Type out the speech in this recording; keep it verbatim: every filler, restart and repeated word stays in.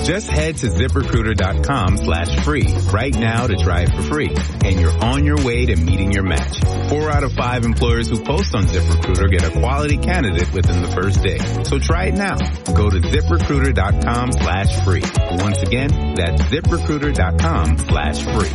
Just head to ZipRecruiter.com slash free right now to try it for free. And you're on your way to meeting your match. Four out of five employers who post on ZipRecruiter get a quality candidate within the first day. So try it now. Go to ZipRecruiter.com slash free. Once again, that's ZipRecruiter.com slash free.